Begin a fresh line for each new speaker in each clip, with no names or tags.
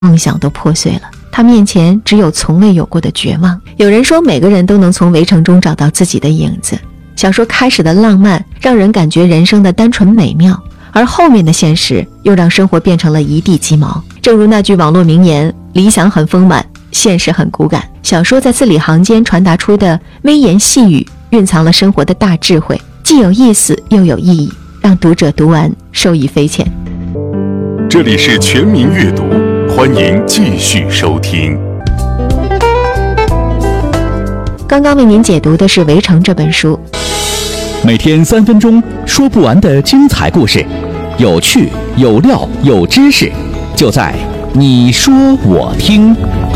梦想都破碎了，他面前只有从未有过的绝望。有人说，每个人都能从围城中找到自己的影子。小说开始的浪漫让人感觉人生的单纯美妙，而后面的现实又让生活变成了一地鸡毛。正如那句网络名言，理想很丰满，现实很骨感。小说在字里行间传达出的微言细语，蕴藏了生活的大智慧，既有意思又有意义，让读者读完受益匪浅。
这里是全民阅读，欢迎继续收听。
刚刚为您解读的是《围城》这本书。
每天3分钟，说不完的精彩故事，有趣、有料、有知识，就在你说我听。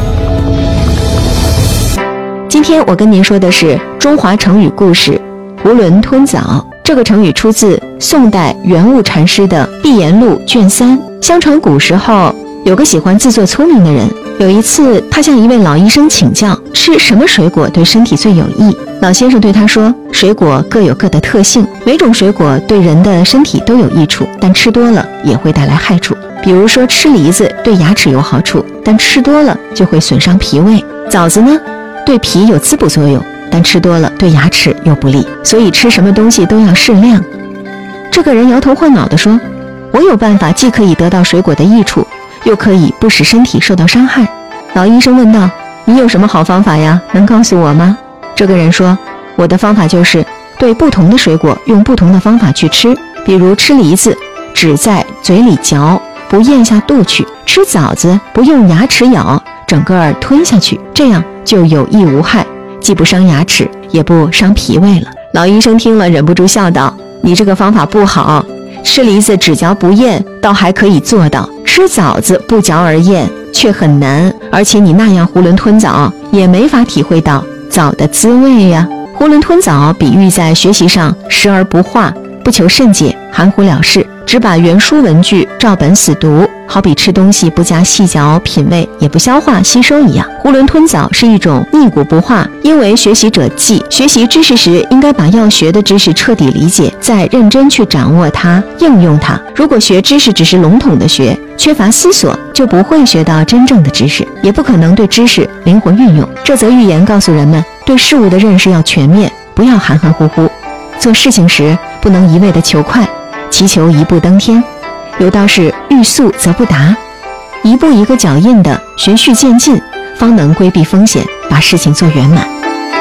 今天我跟您说的是中华成语故事囫囵吞枣。这个成语出自宋代元悟禅师的《碧岩录》卷3。相传古时候有个喜欢自作聪明的人，有一次他向一位老医生请教，吃什么水果对身体最有益。老先生对他说，水果各有各的特性，每种水果对人的身体都有益处，但吃多了也会带来害处。比如说吃梨子对牙齿有好处，但吃多了就会损伤脾胃。枣子呢，对脾有滋补作用，但吃多了对牙齿又不利，所以吃什么东西都要适量。这个人摇头晃脑地说，我有办法既可以得到水果的益处，又可以不使身体受到伤害。老医生问道，你有什么好方法呀？能告诉我吗？这个人说，我的方法就是对不同的水果用不同的方法去吃。比如吃梨子，只在嘴里嚼，不咽下肚去；吃枣子，不用牙齿咬，整个吞下去，这样就有益无害，既不伤牙齿，也不伤脾胃了。老医生听了忍不住笑道，你这个方法不好，吃梨子只嚼不咽倒还可以做到，吃枣子不嚼而咽却很难，而且你那样囫囵吞枣也没法体会到枣的滋味呀。囫囵吞枣比喻在学习上时而不化，不求甚解，含糊了事，只把原书文句照本死读，好比吃东西不加细嚼品味，也不消化吸收一样。囫囵吞枣是一种逆古不化，因为学习者记学习知识时，应该把要学的知识彻底理解，再认真去掌握它，应用它。如果学知识只是笼统的学，缺乏思索，就不会学到真正的知识，也不可能对知识灵活运用。这则寓言告诉人们，对事物的认识要全面，不要含含糊糊。做事情时不能一味的求快，祈求一步登天。有道是欲速则不达，一步一个脚印的循序渐进，方能规避风险，把事情做圆满。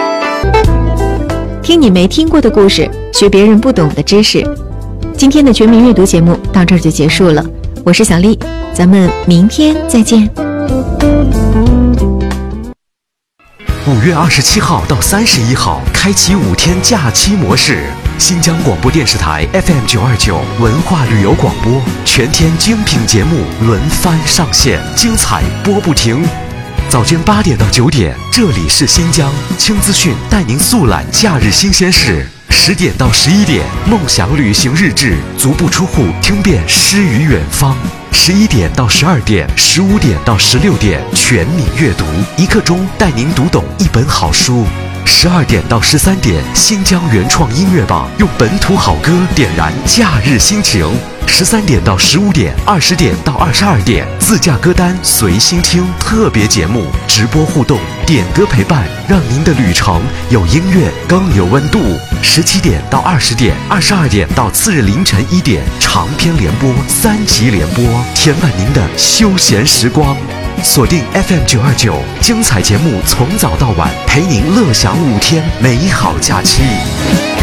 听你没听过的故事，学别人不懂的知识。今天的全民阅读节目到这儿就结束了，我是小丽，咱们明天再见。
5月27号到31号，开启5天假期模式。新疆广播电视台 FM929 文化旅游广播，全天精品节目轮番上线，精彩播不停。早间8点到9点，这里是新疆轻资讯带您速览假日新鲜事。10点到11点，梦想旅行日志，足不出户听遍诗与远方。11点到12点，15点到16点，全民阅读，1刻钟带您读懂一本好书。12点到13点，新疆原创音乐榜，用本土好歌点燃假日心情。13点到15点，20点到22点，自驾歌单随心听特别节目，直播互动，点歌陪伴，让您的旅程有音乐更有温度。17点到20点，22点到次日凌晨1点，长篇联播3集联播，填满您的休闲时光。锁定 FM929，精彩节目从早到晚，陪您乐享5天美好假期。